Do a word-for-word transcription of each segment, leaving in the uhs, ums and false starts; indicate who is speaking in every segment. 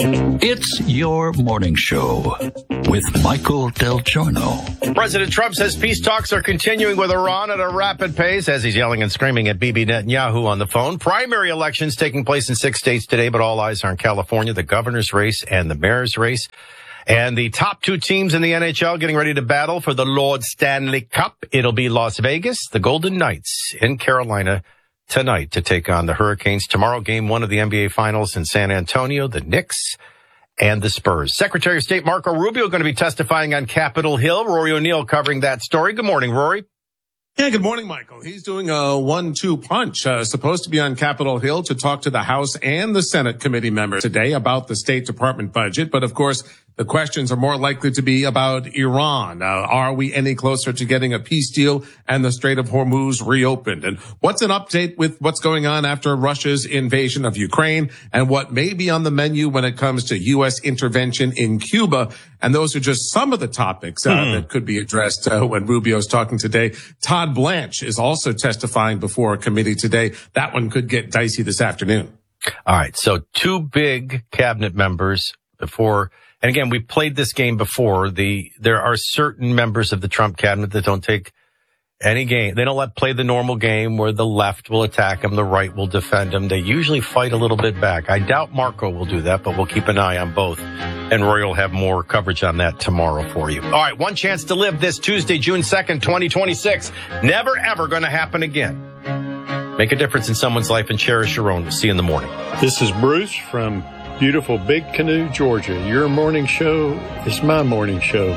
Speaker 1: It's your morning show with Michael Del Giorno.
Speaker 2: President Trump says peace talks are continuing with Iran at a rapid pace as he's yelling and screaming at Bibi Netanyahu on the phone. Primary elections taking place in six states today, but all eyes are in California, the governor's race and the mayor's race. And the top two teams in the N H L getting ready to battle for the Lord Stanley Cup. It'll be Las Vegas, the Golden Knights in Carolina tonight to take on the Hurricanes. Tomorrow, game one of the N B A Finals in San Antonio, the Knicks and the Spurs. Secretary of State Marco Rubio going to be testifying on Capitol Hill. Rory O'Neill covering that story. Good morning, Rory.
Speaker 3: Yeah, good morning, Michael. He's doing a one two punch, uh, supposed to be on Capitol Hill to talk to the House and the Senate committee members today about the State Department budget. But of course, the questions are more likely to be about Iran. Uh, are we any closer to getting a peace deal and the Strait of Hormuz reopened? And what's an update with what's going on after Russia's invasion of Ukraine and what may be on the menu when it comes to U S intervention in Cuba? And those are just some of the topics uh, mm. that could be addressed uh, when Rubio's talking today. Todd Blanche is also testifying before a committee today. That one could get dicey this afternoon.
Speaker 2: All right. So two big cabinet members before. And again, we played this game before. The there are certain members of the Trump cabinet that don't take any game. They don't let play the normal game where the left will attack them, the right will defend them. They usually fight a little bit back. I doubt Marco will do that, but we'll keep an eye on both. And Roy will have more coverage on that tomorrow for you. All right, one chance to live this Tuesday, June second, twenty twenty-six. Never, ever going to happen again. Make a difference in someone's life and cherish your own. We'll see you in the morning.
Speaker 4: This is Bruce from beautiful Big Canoe, Georgia. Your morning show is my morning show.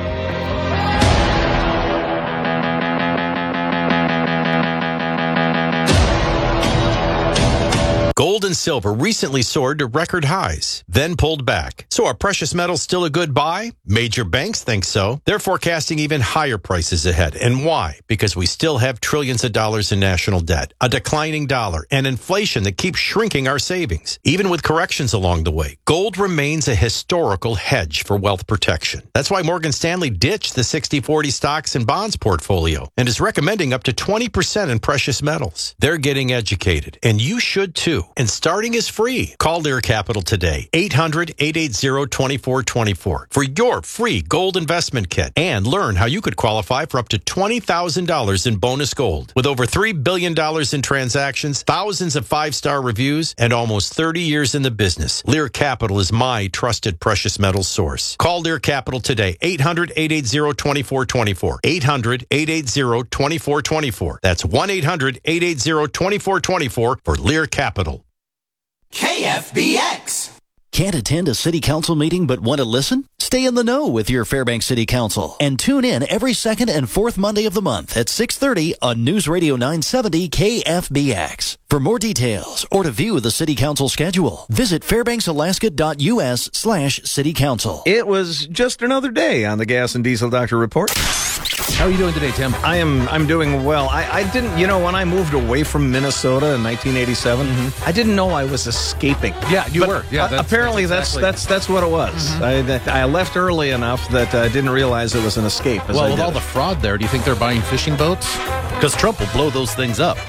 Speaker 5: Gold and silver recently soared to record highs, then pulled back. So are precious metals still a good buy? Major banks think so. They're forecasting even higher prices ahead. And why? Because we still have trillions of dollars in national debt, a declining dollar, and inflation that keeps shrinking our savings. Even with corrections along the way, gold remains a historical hedge for wealth protection. That's why Morgan Stanley ditched the sixty forty stocks and bonds portfolio and is recommending up to twenty percent in precious metals. They're getting educated, and you should too. And starting is free. Call Lear Capital today, eight hundred, eight eight zero, two four two four for your free gold investment kit and learn how you could qualify for up to twenty thousand dollars in bonus gold. With over three billion dollars in transactions, thousands of five-star reviews, and almost thirty years in the business, Lear Capital is my trusted precious metals source. Call Lear Capital today, eight hundred, eight eight zero, two four two four, eight hundred, eight eight zero, two four two four. That's one eight hundred, eight eight zero, two four two four for Lear Capital.
Speaker 6: K F B X.
Speaker 7: Can't attend a city council meeting but want to listen? Stay in the know with your Fairbanks City Council and tune in every second and fourth Monday of the month at six thirty on News Radio nine seventy K F B X. For more details or to view the City Council schedule, visit fairbanksalaska.us slash city council.
Speaker 8: It was just another day on the Gas and Diesel Doctor Report.
Speaker 9: How are you doing today, Tim?
Speaker 8: I am I'm doing well. I, I didn't, you know, when I moved away from Minnesota in nineteen eighty-seven, mm-hmm. I didn't know I was escaping.
Speaker 9: Yeah, you
Speaker 8: but
Speaker 9: were. Yeah,
Speaker 8: that's, apparently that's exactly. that's that's what it was. Mm-hmm. I, that, I left early enough that I didn't realize it was an escape. As
Speaker 9: well,
Speaker 8: I
Speaker 9: with
Speaker 8: did.
Speaker 9: all the fraud there, do you think they're buying fishing boats? Because Trump will blow those things up.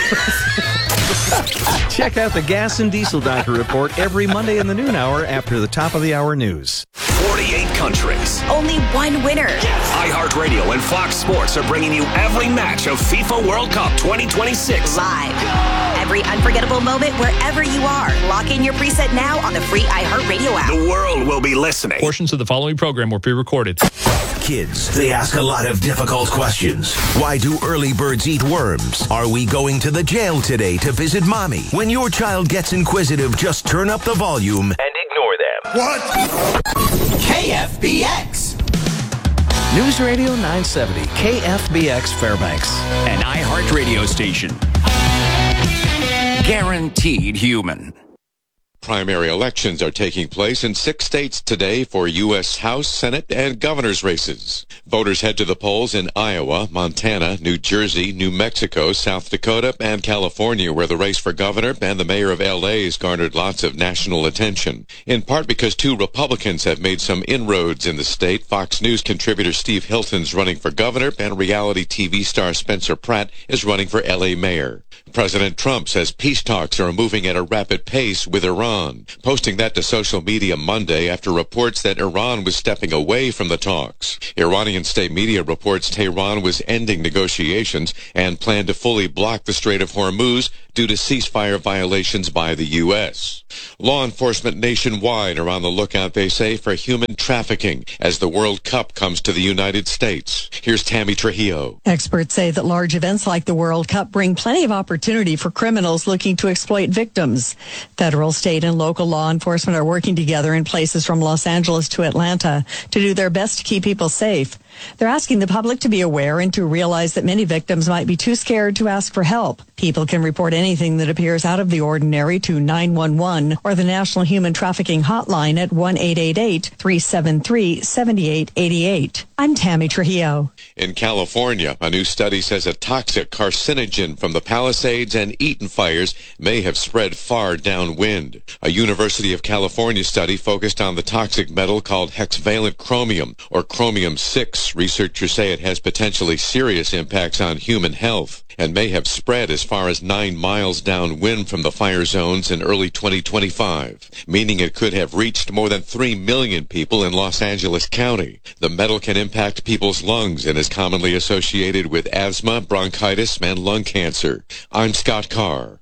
Speaker 8: Check out the Gas and Diesel Doctor Report every Monday in the noon hour after the top of the hour news.
Speaker 6: forty-eight countries.
Speaker 10: Only one winner.
Speaker 6: iHeartRadio and Fox Sports are bringing you every match of FIFA World Cup twenty twenty-six.
Speaker 10: Live. Every unforgettable moment wherever you are. Lock in your preset now on the free iHeartRadio app.
Speaker 6: The world will be listening.
Speaker 11: Portions of the following program were pre-recorded.
Speaker 12: Kids, they ask a lot of difficult questions. Why do early birds eat worms? Are we going to the jail today to visit mommy? When your child gets inquisitive, just turn up the volume and ignore them.
Speaker 6: What? K F B X.
Speaker 8: News Radio nine seventy, K F B X Fairbanks.
Speaker 13: An iHeartRadio station. Guaranteed human.
Speaker 14: Primary elections are taking place in six states today for U S House, Senate, and governor's races. Voters head to the polls in Iowa, Montana, New Jersey, New Mexico, South Dakota, and California, where the race for governor and the mayor of L A has garnered lots of national attention. In part because two Republicans have made some inroads in the state. Fox News contributor Steve Hilton's running for governor, and reality T V star Spencer Pratt is running for L A mayor. President Trump says peace talks are moving at a rapid pace with Iran, posting that to social media Monday after reports that Iran was stepping away from the talks. Iranian state media reports Tehran was ending negotiations and planned to fully block the Strait of Hormuz due to ceasefire violations by the U S. Law enforcement nationwide are on the lookout, they say, for human trafficking as the World Cup comes to the United States. Here's Tammy Trujillo.
Speaker 15: Experts say that large events like the World Cup bring plenty of opportunity for criminals looking to exploit victims. Federal, state, and local law enforcement are working together in places from Los Angeles to Atlanta to do their best to keep people safe. They're asking the public to be aware and to realize that many victims might be too scared to ask for help. People can report anything that appears out of the ordinary to nine one one or the National Human Trafficking Hotline at one eight eight eight, three seven three, seven eight eight eight. I'm Tammy Trujillo.
Speaker 14: In California, a new study says a toxic carcinogen from the Palisades and Eaton fires may have spread far downwind. A University of California study focused on the toxic metal called hexavalent chromium, or chromium six. Researchers say it has potentially serious impacts on human health and may have spread as far as nine miles downwind from the fire zones in early twenty twenty-five, meaning it could have reached more than three million people in Los Angeles County. The metal can impact people's lungs and is commonly associated with asthma, bronchitis, and lung cancer. I'm Scott Carr.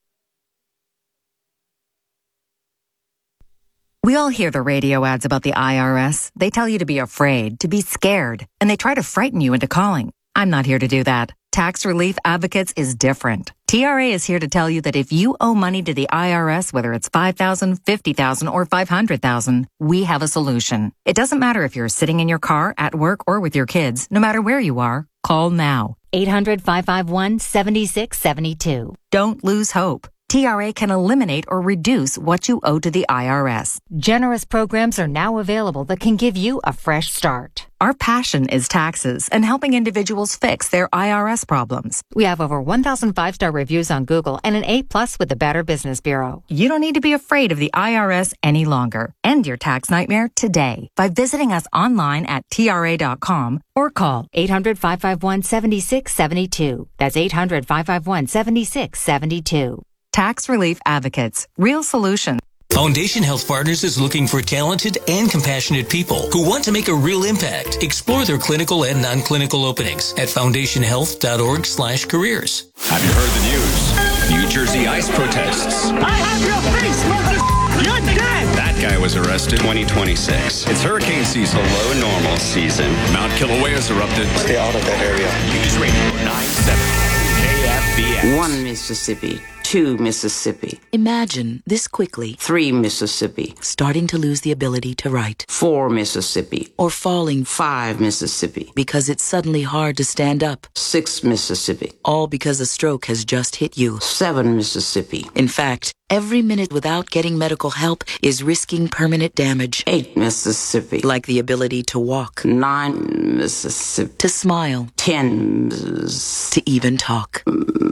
Speaker 16: We all hear the radio ads about the I R S. They tell you to be afraid, to be scared, and they try to frighten you into calling. I'm not here to do that. Tax Relief Advocates is different. T R A is here to tell you that if you owe money to the I R S, whether it's five thousand dollars, fifty thousand dollars, or five hundred thousand dollars, we have a solution. It doesn't matter if you're sitting in your car, at work, or with your kids. No matter where you are, call now.
Speaker 17: eight hundred, five five one, seven six seven two.
Speaker 16: Don't lose hope. T R A can eliminate or reduce what you owe to the I R S.
Speaker 17: Generous programs are now available that can give you a fresh start.
Speaker 16: Our passion is taxes and helping individuals fix their I R S problems.
Speaker 17: We have over one thousand five-star reviews on Google and an A plus with the Better Business Bureau.
Speaker 16: You don't need to be afraid of the I R S any longer. End your tax nightmare today by visiting us online at T R A dot com or call
Speaker 17: eight hundred, five five one, seven six seven two. That's eight hundred, five five one, seven six seven two.
Speaker 16: Tax Relief Advocates. Real solutions.
Speaker 18: Foundation Health Partners is looking for talented and compassionate people who want to make a real impact. Explore their clinical and non-clinical openings at foundation health dot org slash careers.
Speaker 13: Have you heard the news? New Jersey ICE protests.
Speaker 19: I have your face, mother. You're dead.
Speaker 13: That guy was arrested twenty twenty-six. It's hurricane season, below normal season. Mount Kilauea erupted.
Speaker 20: Stay out of that area.
Speaker 13: News Radio nine seventy K F B S.
Speaker 21: One Mississippi. Two Mississippi.
Speaker 22: Imagine this quickly.
Speaker 21: Three Mississippi.
Speaker 22: Starting to lose the ability to write.
Speaker 21: Four Mississippi.
Speaker 22: Or falling.
Speaker 21: Five Mississippi.
Speaker 22: Because it's suddenly hard to stand up.
Speaker 21: Six Mississippi.
Speaker 22: All because a stroke has just hit you.
Speaker 21: Seven Mississippi.
Speaker 22: In fact, every minute without getting medical help is risking permanent damage.
Speaker 21: Eight Mississippi.
Speaker 22: Like the ability to walk.
Speaker 21: Nine Mississippi.
Speaker 22: To smile.
Speaker 21: Ten Mississippi.
Speaker 22: To even talk.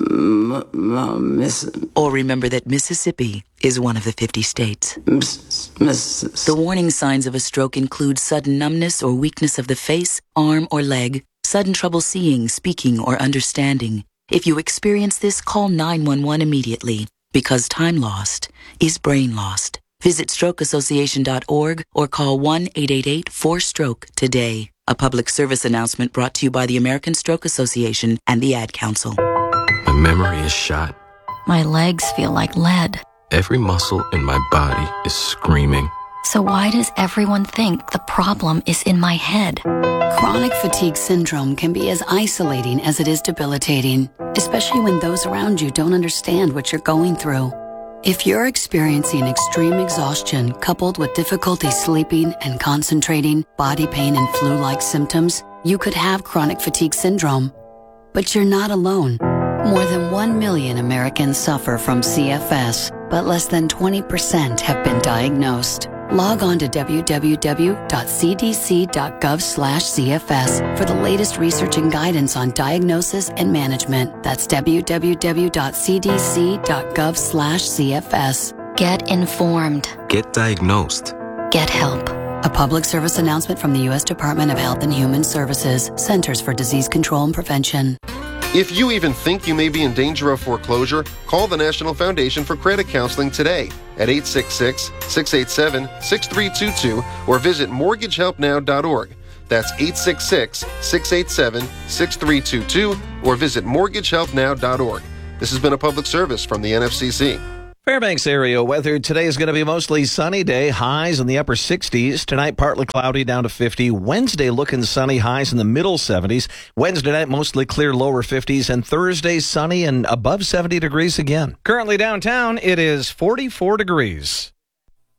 Speaker 21: M- m- miss-
Speaker 22: or remember that Mississippi is one of the fifty states.
Speaker 21: Miss- miss-
Speaker 22: the warning signs of a stroke include sudden numbness or weakness of the face, arm, or leg, sudden trouble seeing, speaking, or understanding. If you experience this, call nine one one immediately, because time lost is brain lost. Visit stroke association dot org or call one eight eight eight, four stroke today. A public service announcement brought to you by the American Stroke Association and the Ad Council.
Speaker 23: My memory is shot.
Speaker 24: My legs feel like lead.
Speaker 23: Every muscle in my body is screaming.
Speaker 24: So why does everyone think the problem is in my head?
Speaker 25: Chronic fatigue syndrome can be as isolating as it is debilitating, especially when those around you don't understand what you're going through. If you're experiencing extreme exhaustion coupled with difficulty sleeping and concentrating, body pain and flu-like symptoms, you could have chronic fatigue syndrome. But you're not alone. More than one million Americans suffer from C F S, but less than twenty percent have been diagnosed. Log on to w w w dot c d c dot gov slash c f s for the latest research and guidance on diagnosis and management. That's w w w dot c d c dot gov slash c f s.
Speaker 24: Get informed.
Speaker 23: Get diagnosed.
Speaker 24: Get help.
Speaker 25: A public service announcement from the U S Department of Health and Human Services, Centers for Disease Control and Prevention.
Speaker 1: If you even think you may be in danger of foreclosure, call the National Foundation for Credit Counseling today at eight six six, six eight seven, six three two two or visit mortgage help now dot org. That's eight six six, six eight seven, six three two two or visit mortgage help now dot org. This has been a public service from the N F C C.
Speaker 8: Fairbanks area weather today is going to be mostly sunny day, highs in the upper sixties. Tonight, partly cloudy down to fifty. Wednesday, looking sunny, highs in the middle seventies. Wednesday night, mostly clear, lower fifties. And Thursday, sunny and above seventy degrees again. Currently downtown, it is forty-four degrees.